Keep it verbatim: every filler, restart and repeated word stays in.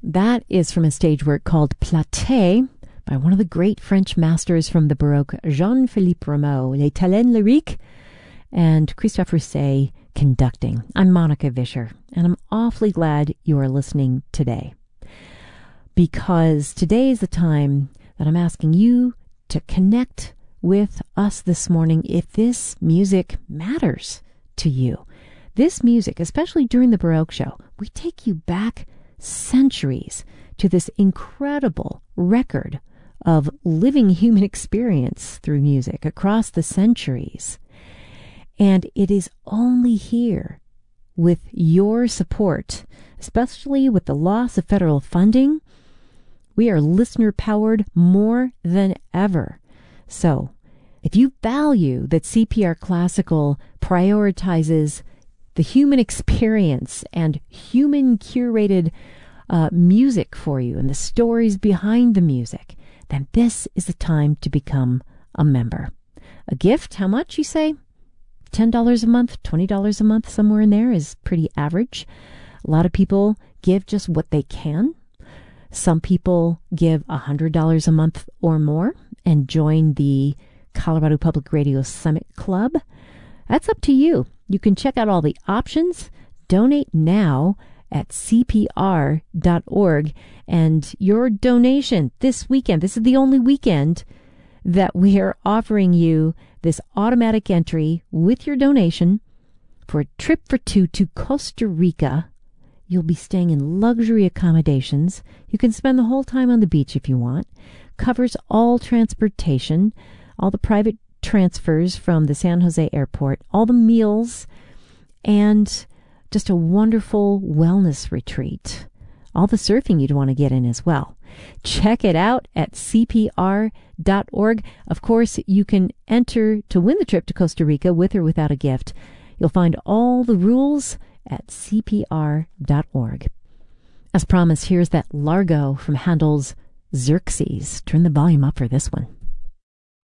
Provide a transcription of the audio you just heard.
That is from a stage work called Platée by one of the great French masters from the Baroque, Jean-Philippe Rameau, Les Talents Lyriques, and Christophe Rousset conducting. I'm Monica Vischer, and I'm awfully glad you are listening today, because today is the time that I'm asking you to connect with us this morning if this music matters to you. This music, especially during the Baroque show, we take you back centuries to this incredible record of living human experience through music across the centuries. And it is only here with your support, especially with the loss of federal funding. We are listener-powered more than ever. So, if you value that C P R Classical prioritizes the human experience and human-curated uh, music for you and the stories behind the music, then this is the time to become a member. A gift, how much, you say? ten dollars a month, twenty dollars a month, somewhere in there is pretty average. A lot of people give just what they can. Some people give one hundred dollars a month or more and join the Colorado Public Radio Summit Club. That's up to you. You can check out all the options. Donate now at C P R dot org. And your donation this weekend, this is the only weekend that we are offering you this automatic entry with your donation for a trip for two to Costa Rica. You'll be staying in luxury accommodations. You can spend the whole time on the beach if you want. Covers all transportation, all the private transfers from the San Jose airport, all the meals, and just a wonderful wellness retreat. All the surfing you'd want to get in as well. Check it out at C P R dot org. Of course, you can enter to win the trip to Costa Rica with or without a gift. You'll find all the rules at C P R dot org. As promised, here's that Largo from Handel's Xerxes. Turn the volume up for this one.